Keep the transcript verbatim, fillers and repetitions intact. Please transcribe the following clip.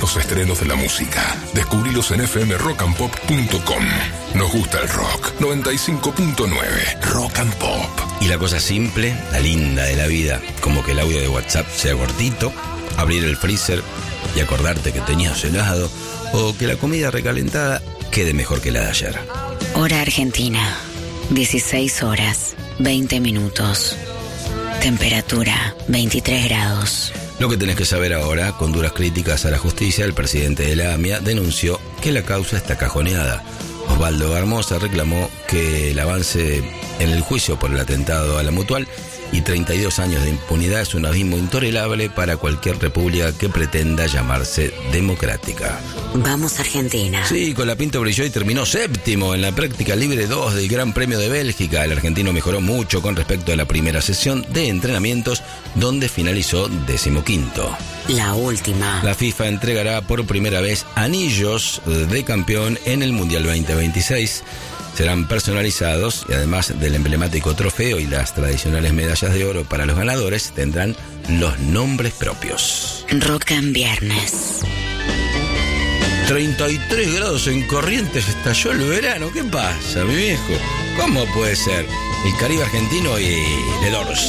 los estrenos de la música. Descubrilos en f m rock and pop punto com. Nos gusta el rock. noventa y cinco punto nueve Rock and Pop. Y la cosa simple, la linda de la vida, como que el audio de WhatsApp sea cortito, abrir el freezer y acordarte que tenías helado, o que la comida recalentada quede mejor que la de ayer. Hora Argentina, dieciséis horas, veinte minutos. Temperatura, veintitrés grados. Lo que tenés que saber ahora, con duras críticas a la justicia, el presidente de la AMIA denunció que la causa está cajoneada. Osvaldo Garmosa reclamó que el avance en el juicio por el atentado a la Mutual y treinta y dos años de impunidad es un abismo intolerable para cualquier república que pretenda llamarse democrática. Vamos Argentina. Sí, Colapinto brilló y terminó séptimo en la práctica libre dos del Gran Premio de Bélgica. El argentino mejoró mucho con respecto a la primera sesión de entrenamientos, donde finalizó decimoquinto. La última. La FIFA entregará por primera vez anillos de campeón en el Mundial veinte veintiséis. Serán personalizados y además del emblemático trofeo y las tradicionales medallas de oro para los ganadores, tendrán los nombres propios. Rock en viernes. treinta y tres grados en Corrientes, estalló el verano. ¿Qué pasa, mi viejo? ¿Cómo puede ser? El Caribe argentino y The Doors.